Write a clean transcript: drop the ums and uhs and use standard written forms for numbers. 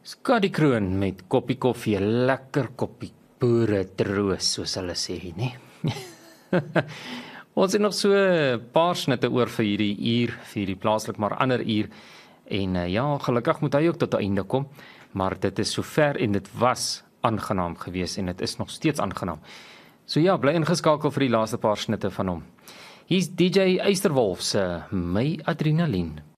Skadi Kroon met koppie koffie, 'n lekker koppie boere troos, soos hulle sê, né? Ons het nog so 'n paar snitte oor vir hierdie uur, vir hierdie plaaslik maar ander uur. En ja, gelukkig moet hy ook tot 'n einde kom, maar dit is sover en dit was aangenaam geweest en dit is nog steeds aangenaam. So ja, bly ingeskakel vir die laaste paar snitte van hom. Hier's DJ Eysterwolf se My Adrenalien.